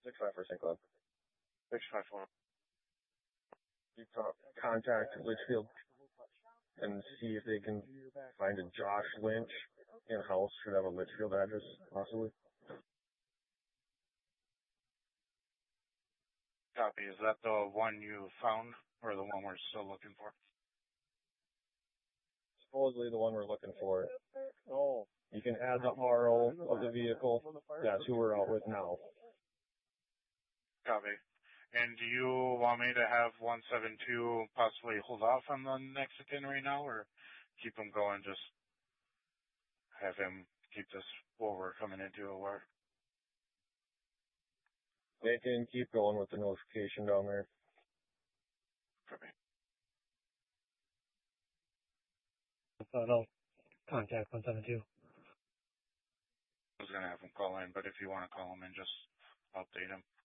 654 Club. 654. You contact Litchfield and see if they can find a Josh Lynch in-house. Should have a Litchfield address, possibly. Copy. Is that the one you found, or the one we're still looking for? Supposedly the one we're looking for. Oh. You can add the RO of the vehicle. That's who we're out with now. Copy. And do you want me to have 172 possibly hold off on the Mexican right now, or keep him going, just have him keep this what we're coming into aware? They can keep going with the notification down there. Copy. I'll contact 172. I was going to have him call in, but if you want to call him and just update him.